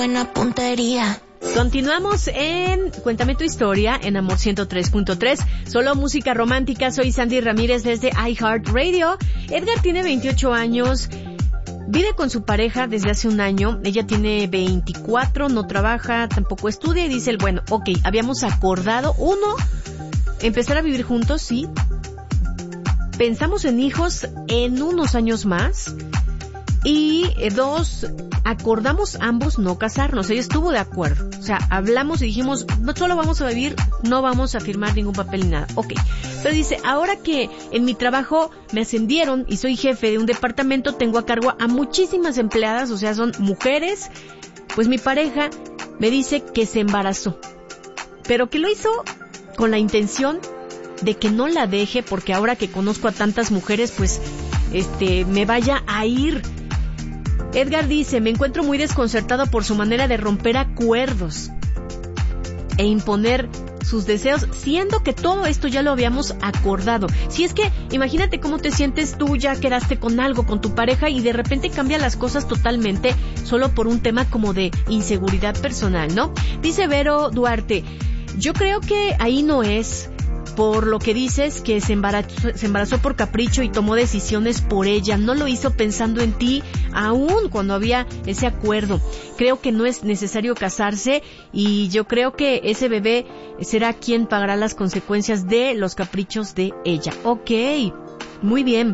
buena puntería. Continuamos en Cuéntame tu historia en Amor 103.3. Solo música romántica. Soy Sandy Ramírez desde iHeartRadio. Edgar tiene 28 años. Vive con su pareja desde hace un año. Ella tiene 24, no trabaja, tampoco estudia. Y dice él, bueno, ok, habíamos acordado, uno, empezar a vivir juntos, sí. Pensamos en hijos en unos años más. Y dos, acordamos ambos no casarnos. Ella estuvo de acuerdo. O sea, hablamos y dijimos, no solo vamos a vivir, no vamos a firmar ningún papel ni nada. Ok. Pero dice, ahora que en mi trabajo me ascendieron y soy jefe de un departamento, tengo a cargo a muchísimas empleadas, o sea, son mujeres. Pues mi pareja me dice que se embarazó. Pero que lo hizo con la intención de que no la deje, porque ahora que conozco a tantas mujeres, pues, me vaya a ir. Edgar dice, me encuentro muy desconcertado por su manera de romper acuerdos e imponer sus deseos, siendo que todo esto ya lo habíamos acordado. Si es que, imagínate cómo te sientes tú, ya quedaste con algo, con tu pareja, y de repente cambian las cosas totalmente, solo por un tema como de inseguridad personal, ¿no? Dice Vero Duarte, yo creo que ahí no es... Por lo que dices, que se embarazó por capricho y tomó decisiones por ella. No lo hizo pensando en ti, aún cuando había ese acuerdo. Creo que no es necesario casarse y yo creo que ese bebé será quien pagará las consecuencias de los caprichos de ella. Ok, muy bien.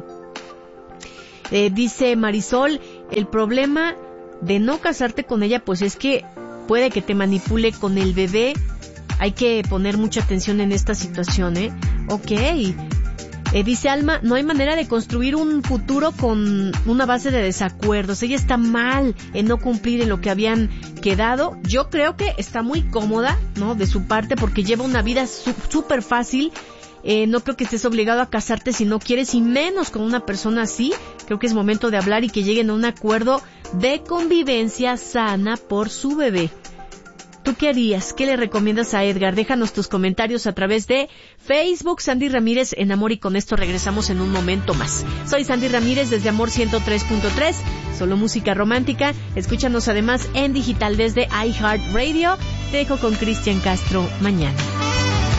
Dice Marisol, el problema de no casarte con ella, pues es que puede que te manipule con el bebé. Hay que poner mucha atención en esta situación, ¿eh? Ok. Dice Alma, no hay manera de construir un futuro con una base de desacuerdos. Ella está mal en no cumplir en lo que habían quedado. Yo creo que está muy cómoda, ¿no? De su parte, porque lleva una vida súper fácil. No creo que estés obligado a casarte si no quieres, y menos con una persona así. Creo que es momento de hablar y que lleguen a un acuerdo de convivencia sana por su bebé. ¿Tú qué harías? ¿Qué le recomiendas a Edgar? Déjanos tus comentarios a través de Facebook, Sandy Ramírez en Amor, y con esto regresamos en un momento más. Soy Sandy Ramírez desde Amor 103.3, solo música romántica. Escúchanos además en digital desde iHeartRadio. Te dejo con Cristian Castro mañana.